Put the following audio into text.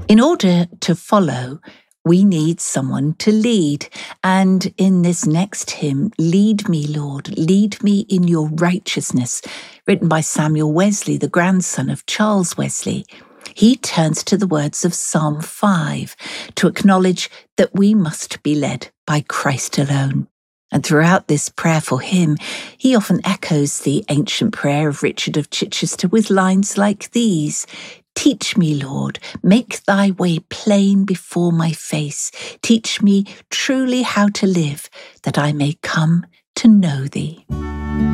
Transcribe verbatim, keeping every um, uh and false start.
In order to follow, we need someone to lead. And in this next hymn, Lead Me, Lord, lead me in your righteousness, written by Samuel Wesley, the grandson of Charles Wesley, he turns to the words of Psalm five to acknowledge that we must be led by Christ alone. And throughout this prayerful hymn, he often echoes the ancient prayer of Richard of Chichester with lines like these: Teach me, Lord, make thy way plain before my face. Teach me truly how to live, that I may come to know thee.